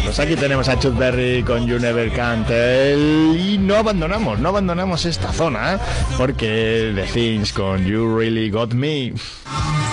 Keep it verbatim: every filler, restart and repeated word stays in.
Pues aquí tenemos a Chuck Berry con You Never Can Tell y no abandonamos, no abandonamos esta zona, porque The Things con You Really Got Me.